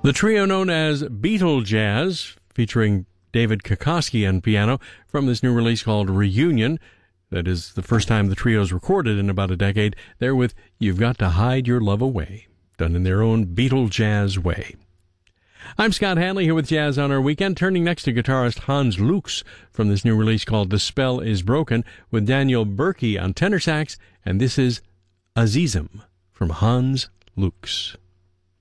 The trio known as Beatle Jazz, featuring David Kokoski on piano, from this new release called Reunion. That is the first time the trio's recorded in about a decade. They're with You've Got to Hide Your Love Away, done in their own Beatle Jazz way. I'm Scott Hanley here with Jazz on Our Weekend, turning next to guitarist Hans Lux from this new release called The Spell Is Broken, with Daniel Berkey on tenor sax, and this is Azizim from Hans Lux.